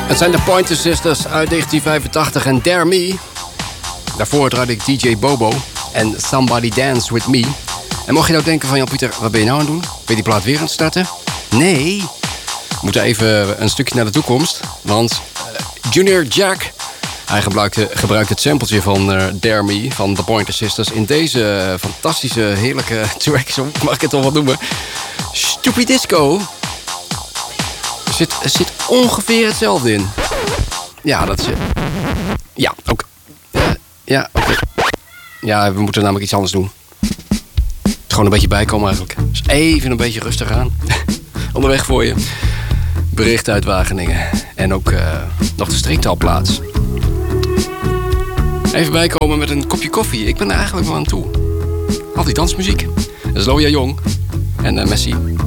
Het zijn de Pointer Sisters uit 1985 en Dare Me. Daarvoor draaide ik DJ Bobo en Somebody Dance With Me. En mocht je nou denken van, Jan Pieter, wat ben je nou aan het doen? Ben je die plaat weer aan het starten? Nee, we moeten even een stukje naar de toekomst. Want Junior Jack, hij gebruikt het sampletje van Dare Me van de Pointer Sisters in deze fantastische, heerlijke track, zo mag ik het toch wel noemen. Stupid Disco. Er zit ongeveer hetzelfde in. Ja, dat is... Ja, oké. Ja, oké. Ja, we moeten namelijk iets anders doen. Gewoon een beetje bijkomen eigenlijk. Dus even een beetje rustig aan. Onderweg voor je. Bericht uit Wageningen. En ook nog de streektalplaats. Even bijkomen met een kopje koffie. Ik ben er eigenlijk wel aan toe. Al die dansmuziek. Dat is Loja Jong en Messi.